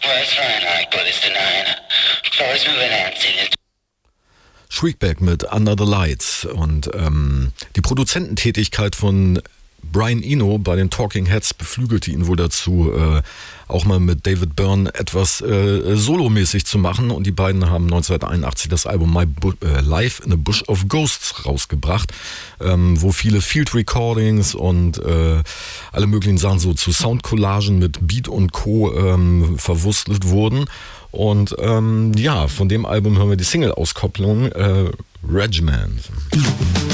Shriekback mit Under the Lights und die Produzententätigkeit von Brian Eno bei den Talking Heads beflügelte ihn wohl dazu, auch mal mit David Byrne etwas solomäßig zu machen, und die beiden haben 1981 das Album Live in a Bush of Ghosts rausgebracht, wo viele Field Recordings und alle möglichen Sachen so zu Soundcollagen mit Beat und Co. verwurstelt wurden. Und von dem Album hören wir die Single-Auskopplung Regiment.